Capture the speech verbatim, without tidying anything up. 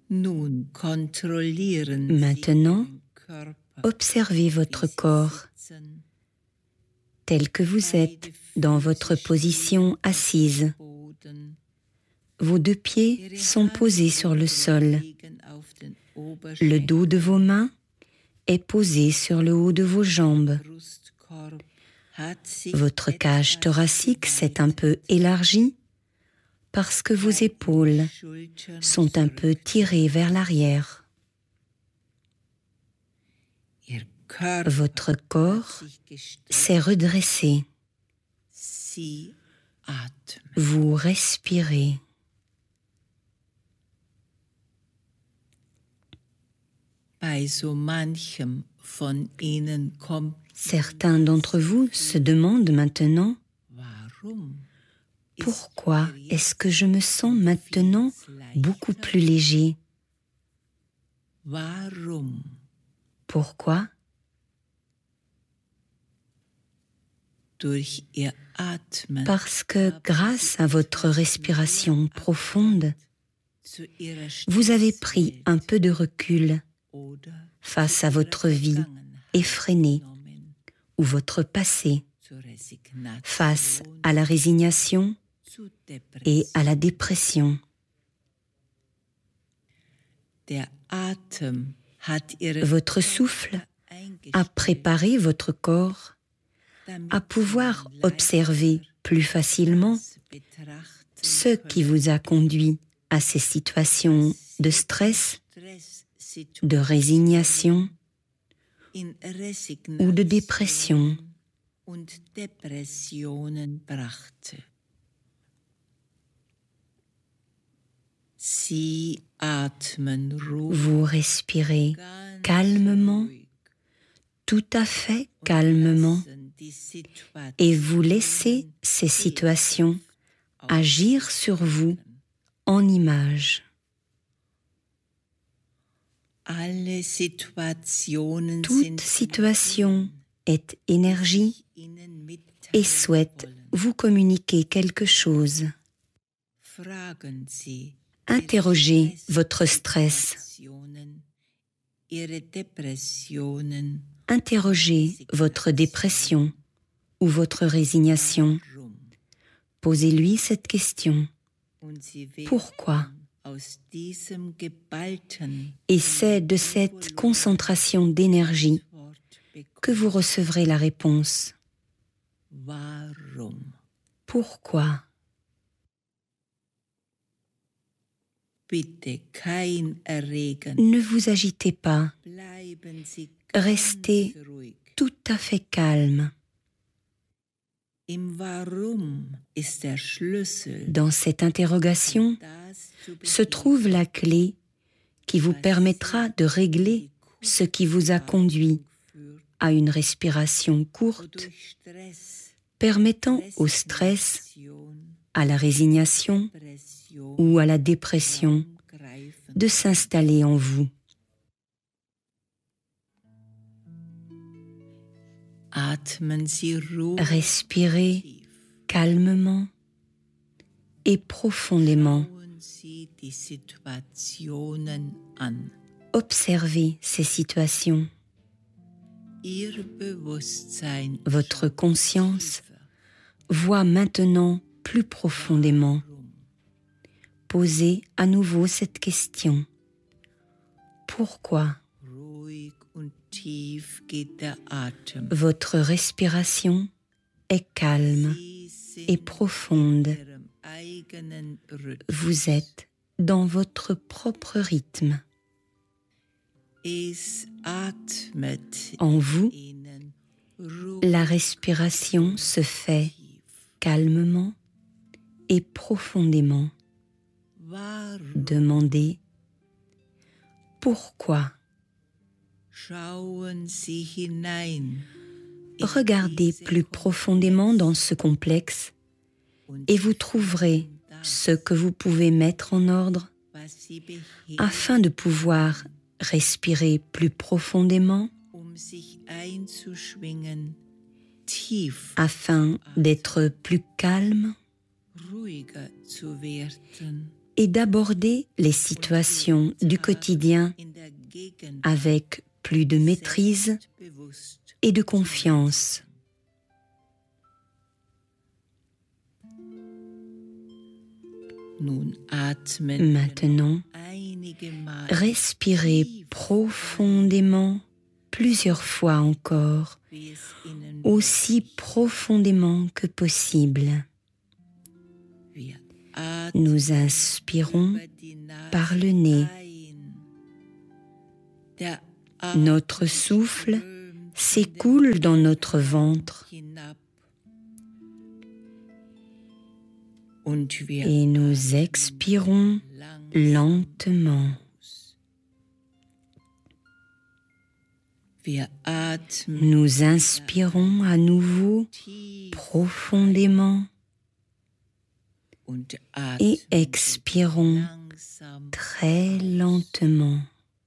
Maintenant, observez votre corps tel que vous êtes dans votre position assise. Vos deux pieds sont posés sur le sol. Le dos de vos mains est posé sur le haut de vos jambes. Votre cage thoracique s'est un peu élargie parce que vos épaules sont un peu tirées vers l'arrière. Votre corps s'est redressé. Vous respirez. Certains d'entre vous se demandent maintenant « Pourquoi est-ce que je me sens maintenant beaucoup plus léger ?» Pourquoi ? Parce que grâce à votre respiration profonde, vous avez pris un peu de recul face à votre vie effrénée ou votre passé, face à la résignation et à la dépression. Votre souffle a préparé votre corps à pouvoir observer plus facilement ce qui vous a conduit à ces situations de stress, de résignation ou de dépression. Vous respirez calmement, tout à fait calmement, et vous laissez ces situations agir sur vous en images. Toute situation est énergie et souhaite vous communiquer quelque chose. Interrogez votre stress. Interrogez votre dépression ou votre résignation. Posez-lui cette question. Pourquoi ? Et c'est de cette concentration d'énergie que vous recevrez la réponse. Pourquoi ? Ne vous agitez pas. Restez tout à fait calme. Dans cette interrogation se trouve la clé qui vous permettra de régler ce qui vous a conduit à une respiration courte, permettant au stress, à la résignation ou à la dépression de s'installer en vous. Respirez calmement et profondément. Observez ces situations. Votre conscience voit maintenant plus profondément. Posez à nouveau cette question. Pourquoi ? Votre respiration est calme et profonde. Vous êtes dans votre propre rythme. En vous, la respiration se fait calmement et profondément. Demandez pourquoi. Regardez plus profondément dans ce complexe et vous trouverez ce que vous pouvez mettre en ordre afin de pouvoir respirer plus profondément, afin d'être plus calme et d'aborder les situations du quotidien avec plus de maîtrise et de confiance. Maintenant, respirez profondément plusieurs fois encore, aussi profondément que possible. Nous inspirons par le nez. Notre souffle s'écoule dans notre ventre et nous expirons lentement. Nous inspirons à nouveau profondément et expirons très lentement.